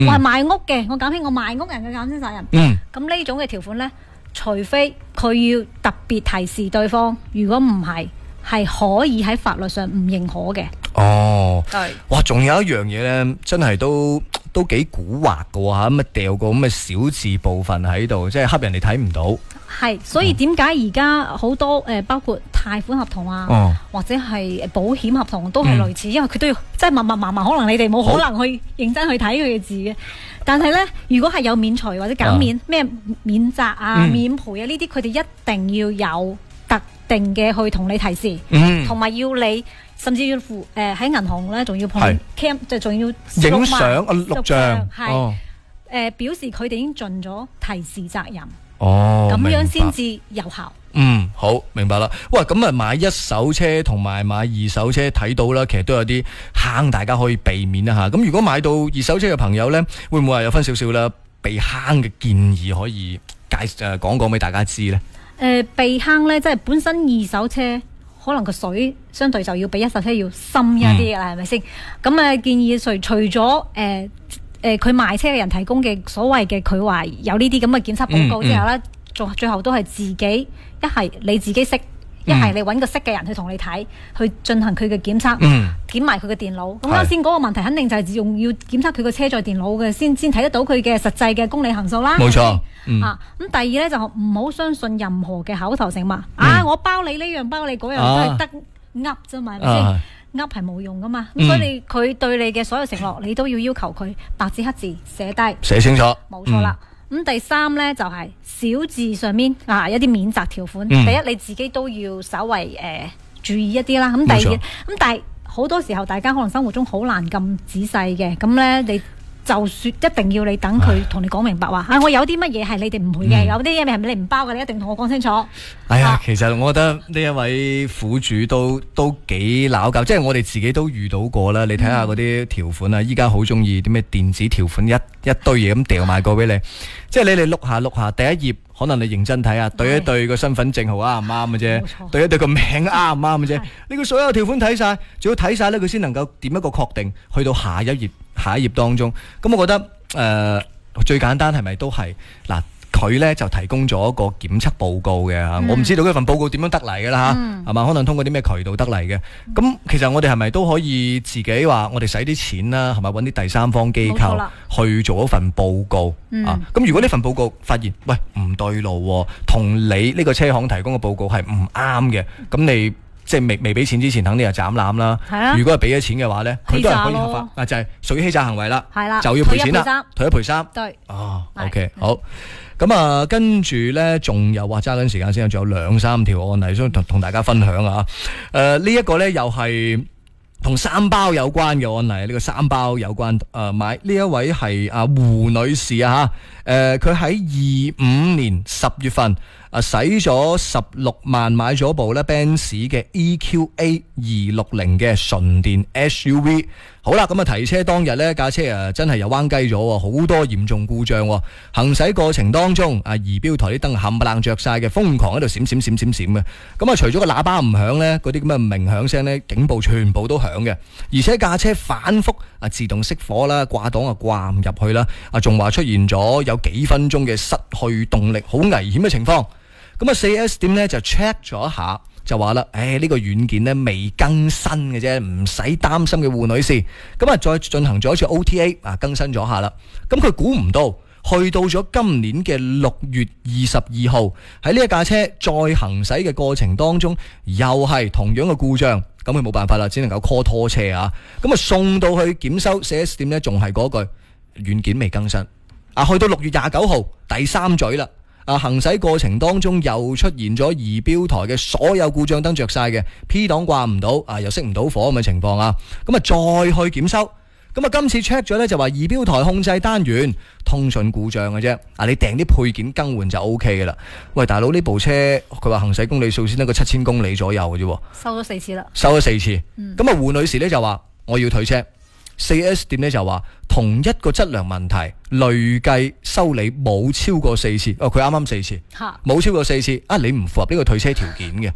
我係賣屋嘅，我減輕我賣屋人嘅減輕責任。咁呢種嘅條款呢，除非佢要特別提示對方，如果唔係，係可以喺法律上唔認可嘅。 哦， 對， 哇，仲有一樣嘢呢，真係都幾蠱惑㗎吓，咁啊掉個咁嘅小字部分喺度，即係恰人哋睇唔到。 係，所以點解而家好多包括貸款合同啊，或者係保險合同都係類似，因為佢都要即係密密麻麻，可能你哋冇可能去認真去睇佢嘅字嘅。但係呢，如果係有免除或者減免咩免責啊、免賠啊呢啲，佢哋一定要有特定嘅去同你提示，同埋要你甚至要附喺銀行呢，仲要碰 cam， 就仲要影相錄像， 係表示佢哋已經盡咗提示責任。 咁樣先至有效。 好，明白啦。喂，咁啊買一手車同埋買二手車睇到啦，其實都有啲坑，大家可以避免一下。咁如果買到二手車嘅朋友呢，會唔會話有分少少啦避坑嘅建議可以講俾大家知呢？ 避坑呢，即係本身二手車可能個水相對就要比一手車要深一啲啦，係咪先？咁建議除咗佢賣車嘅人提供嘅所謂嘅佢話有呢啲咁嘅檢測報告之後呢，最後都係自己一係你自己識，一係你揾個識嘅人去同你睇，去進行佢嘅檢測，檢埋佢嘅電腦。咁啱先嗰個問題肯定就係要檢測佢個車載電腦嘅，先睇得到佢嘅實際嘅公里行數啦。冇錯。咁第二呢，就唔好相信任何嘅口頭承諾。我包你呢樣包你嗰樣都係得噏啫嘛，係咪先？噏係冇用噶嘛，咁所以佢對你嘅所有承諾，你都要求佢白紙黑字寫低， 寫清楚，冇錯啦。咁第三呢，就係小字上面一啲免責條款，第一你自己都要稍為注意一啲啦。咁第二，但係好多時候大家可能生活中好難咁仔細嘅，咁呢你就算一定要你等佢同你講明白話，我有啲乜嘢係你哋唔會嘅，有啲嘢係咪你唔包嘅，你一定同我講清楚。 其實我覺得呢一位苦主都幾拗教，即係我哋自己都遇到過啦。你睇下嗰啲條款啊，依家好中意啲咩電子條款一堆嘢咁掉埋過俾你，即係你哋碌下第一頁，可能你認真睇下，對一對個身份證號啱唔啱嘅啫，對一對個名啱唔啱嘅啫。呢個所有條款睇晒，仲要睇晒咧，佢先能夠點一個確定，去到下一頁當中。咁我覺得最簡單係咪都係嗱？佢呢就提供咗一個檢測報告嘅嚇，我唔知道嗰份報告點樣得嚟嘅啦嚇，係嘛？可能通過啲咩渠道得嚟嘅。咁其實我哋係咪都可以自己話我哋使啲錢啦，係咪揾啲第三方機構去做一份報告啊？咁如果呢份報告發現喂唔對路，同你呢個車行提供嘅報告係唔啱嘅，咁你即係未俾錢之前，肯定係斬纜啦。如果係俾咗錢嘅話呢，佢都係可以合法，就係屬於欺詐行為啦。係啦，就要賠錢啦，退一賠三。對。OK， 好。咁跟住呢，仲有揸緊時間先，仲有2-3條案例想同大家分享啊。呢一個呢，又係同三包有關嘅案例。呢個三包有關買呢一位係胡女士啊，佢喺25年10月份使咗16萬買咗部呢 Benz 嘅 EQA 260嘅純電 SUV。好啦，咁提車當日呢架車真係又彎雞咗，好多嚴重故障。行駛過程當中儀表台啲燈冚唪唥着晒嘅，瘋狂喺度閃嘅。咁除咗個喇叭唔響呢，嗰啲咁嘅鳴響聲呢，警報全部都響嘅。而且架車反覆自動熄火啦，掛檔掛唔入去啦，仲話出現咗有幾分鐘嘅失去動力，好危險嘅情況。咁4S 店呢就 check 咗一下，就話啦，呢個軟件呢未更新嘅啫，唔使擔心嘅胡女士。咁再進行咗一次 OTA 更新咗下啦。咁佢估唔到，去到咗今年嘅6月22號，喺呢一架車再行駛嘅過程當中，又係同樣嘅故障。咁佢冇辦法啦，只能夠 call 拖車啊。咁送到去檢修 4S 店呢，仲係嗰句軟件未更新。去到6月29號第三嘴啦。行駛過程當中又出現咗儀表台嘅所有故障燈着晒嘅 P 檔掛唔到，又熄唔到火咁嘅情況啊。咁再去檢修，咁今次 check 咗呢，就話儀表台控制單元通訊故障嘅啫。你訂啲配件更換就 OK 嘅啦。喂，大佬，呢部車佢話行駛公里數先得個7000公里左右嘅啫， 收咗4次啦， 收咗4次。咁胡女士呢就話我要退車。4S 店呢就話同一個質量問題累計修理冇超過4次，佢啱啱4次，冇超過4次，你唔符合呢個退車條件嘅。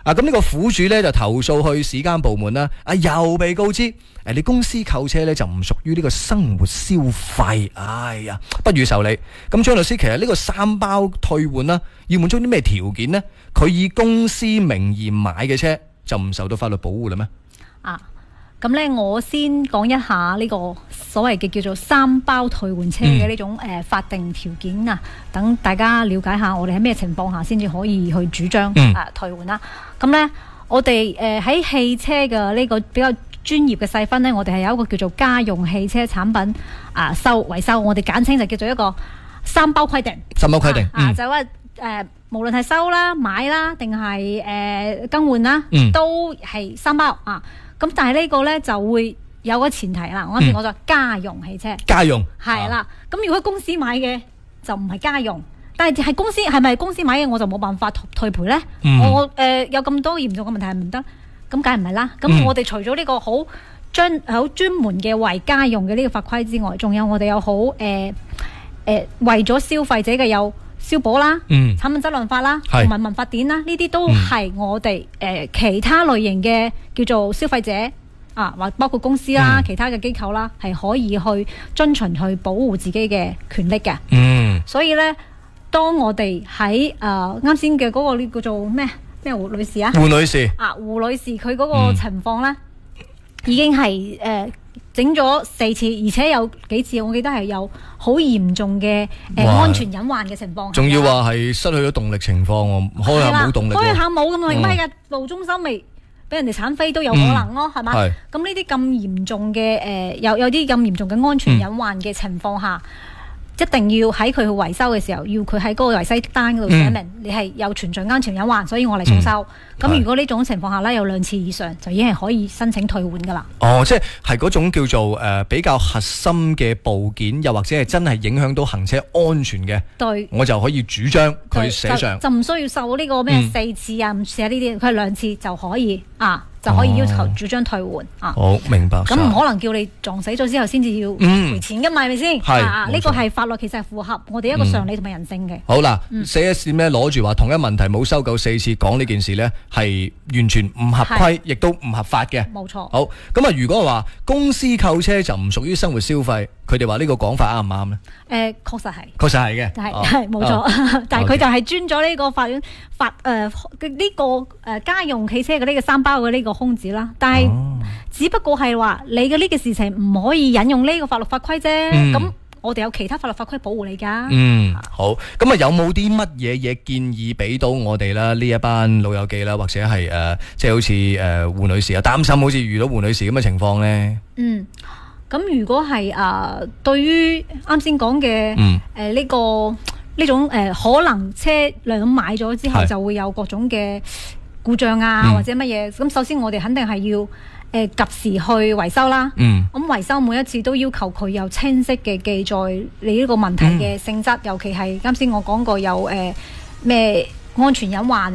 咁呢個苦主咧就投訴去市監部門啦，又被告知你公司購車咧就唔屬於呢個生活消費，哎呀，不予受理。咁張律師，其實呢個3包退換啦，要滿足啲咩條件呢？佢以公司名義買嘅車就唔受到法律保護啦咩？ 咁咧，我先講一下呢個所謂嘅叫做3包退換車嘅呢種法定條件啊，等大家了解下我哋喺咩情況下先至可以去主張退換啦。咁咧，我哋喺汽車嘅呢個比較專業嘅細分呢，我哋係有一個叫做家用汽車產品維修，我哋簡稱就叫做一個3包規定。 3包規定， 就話無論係收啦、買啦，定係更換啦，都係3包啊。咁但係呢個咧就會有個前提啦，我啱先講咗家用汽車， 家用係啦。咁如果公司買嘅就唔係家用，但係公司係咪公司買嘅我就冇辦法退賠咧？我有咁多嚴重嘅問題係唔得，咁梗係唔係啦。咁我哋除咗呢個好專門嘅為家用嘅呢個法規之外，仲有我哋有好為咗消費者嘅有消保啦、產品質量法啦、同埋民法典啦，呢啲都係我哋其他類型嘅叫做消費者或包括公司啦、其他嘅機構啦，係可以去遵循去保護自己嘅權利嘅。所以咧，當我哋喺啱先嘅嗰個呢叫做咩胡女士胡女士胡女士佢嗰個情況咧，已經係整咗4次，而且有幾次我記得係有好嚴重嘅安全隱患嘅情況， 仲要話係失去咗動力情況，開下冇動力， 開下冇咁耐，咁喺路中心未俾人哋鏟飛都有可能咯，係嘛？咁呢啲咁嚴重嘅有啲咁嚴重嘅安全隱患嘅情況下，一定要喺佢去維修嘅時候，要佢喺嗰個維修單嗰度寫明你係有存在安全隱患，所以我嚟送修。咁如果呢種情況下呢，有2次以上，就已經係可以申請退換噶啦。 即係嗰種叫做比較核心嘅部件，又或者係真係影響到行車安全嘅，對，我就可以主張佢寫上， 就唔需要受呢個咩4次呢啲，佢係2次就可以就可以要求主張退換好，明白。 咁唔可能叫你撞死咗之後先至要賠錢噶嘛，係咪先？呢個係法律其實係符合我哋一個常理同埋人性嘅。 好啦，4S 店咧攞住話同一問題冇收夠4次，講呢件事呢係完全唔合規，亦都唔合法嘅。 冇錯。 好，咁如果話公司購車就唔屬於生活消費，佢哋話呢個講法啱唔啱呢？ 確實係。 確實係嘅。 係冇錯，但係佢就係專咗呢個法院呢個家用汽車嘅呢個3包嘅呢個空子啦。但係只不過係話你嘅呢個事情唔可以引用呢個法律法規啫。咁我哋有其他法律法規保護你㗎。 好。咁有冇啲乜嘢建議俾到我哋啦？呢一班老友記啦，或者係即係好似胡女士擔心好似遇到胡女士咁嘅情況呢？ 咁如果係對於啱先講嘅呢種可能車輛買咗之後就會有各種嘅故障或者乜嘢，咁首先我哋肯定係要及時去維修啦。咁維修每一次都要求佢有清晰嘅記載你呢個問題嘅性質，尤其係啱先我講過有咩安全隱患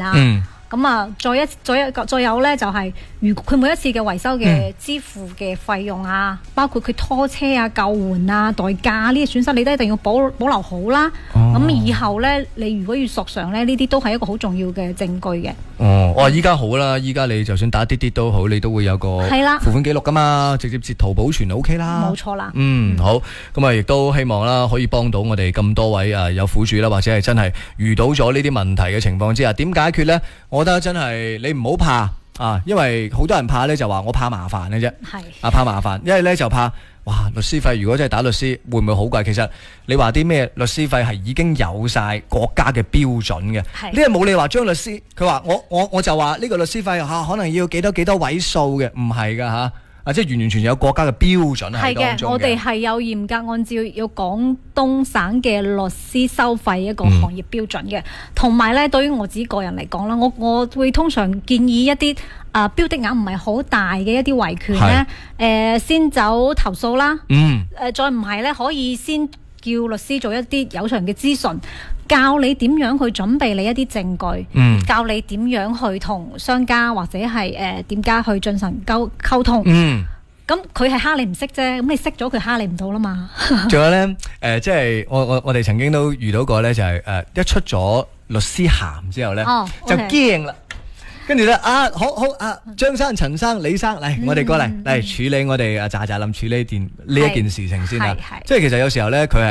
再有咧就係如佢每一次嘅維修嘅支付嘅費用包括佢拖車救援代價呢啲損失，你都一定要保留好啦。咁以後咧，你如果要索償咧，呢啲都係一個好重要嘅證據嘅。 依家好啦，依家你就算打滴都好，你都會有個付款記錄噶嘛，直接截圖保存就 OK 啦。 冇錯啦。 好，咁亦都希望啦，可以幫到我哋咁多位有苦主啦，或者係真係遇到咗呢啲問題嘅情況之下，點解決咧？我覺得真係你唔好怕因為好多人怕咧，就話我怕麻煩嘅啫。怕麻煩，因為咧就怕律師費如果真係打律師會唔會好貴？其實你話啲咩律師費係已經有晒國家嘅標準嘅，呢係冇你話張律師佢話我就話呢個律師費可能要幾多位數嘅，唔係噶即係完完全全有國家嘅標準喺當中嘅。我哋係有嚴格按照有廣東省嘅律師收費一個行業標準嘅，同埋咧對於我自己個人嚟講啦，我會通常建議一啲標的額唔係好大嘅一啲維權咧，先走投訴啦。再唔係咧，可以先叫律師做一啲有償嘅諮詢，教你點樣去準備你一啲證據，教你點樣去同商家或者係點解去進行溝通。咁佢係蝦你唔識啫，咁你識咗佢蝦你唔到啦嘛。仲有咧，即係我哋曾經都遇到過咧，就係一出咗律師函之後咧，就驚啦。 跟住咧好張生、陳生、李生嚟，我哋過嚟處理我哋渣渣林處理呢一件事情先啦。即係其實有時候咧，佢係